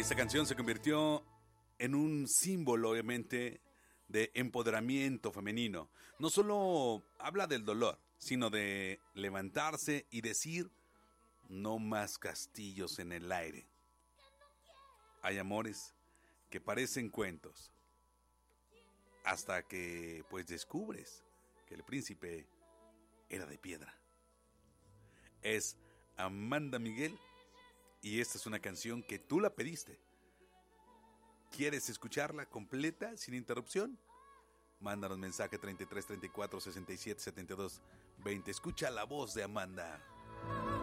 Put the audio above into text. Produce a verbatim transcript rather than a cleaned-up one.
Esta canción se convirtió en un símbolo, obviamente, de empoderamiento femenino. No solo habla del dolor, sino de levantarse y decir: no más castillos en el aire. Hay amores que parecen cuentos, hasta que pues descubres que el príncipe era de piedra. Es Amanda Miguel y esta es una canción que tú la pediste. ¿Quieres escucharla completa, sin interrupción? Mándanos mensaje treinta y tres, treinta y cuatro, sesenta y siete, setenta y dos, veinte. Escucha la voz de Amanda.